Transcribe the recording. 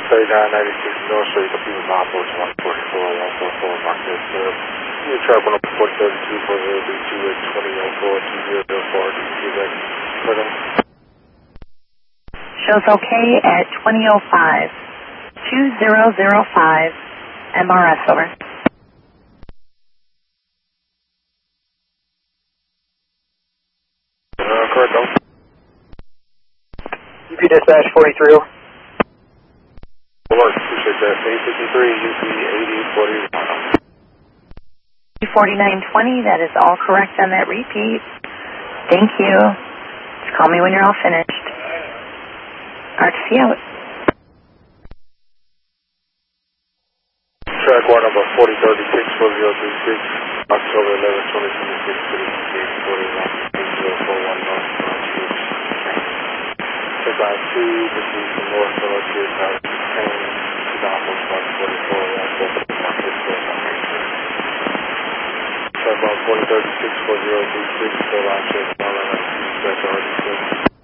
3996 North Street, computer milepost 144, 144, mark this. You track 10432 for 032 at 2004 2004. Did you get that? Shows okay at 2005. 2005 MRS, over. Correct, though. UP dispatch 43. Alert, appreciate that. 853, UP 8041. 4920, that is all correct on that repeat. Thank you. Just call me when you're all finished. RTC out. Track 1 number 4036 4036, October 11, 2026, City 41 North, Check line 2, proceed from North Philadelphia, South 16, to Downpost 144, 144, market 12, Track 1 4036 4036, full line check, 1 line, dispatch RD6.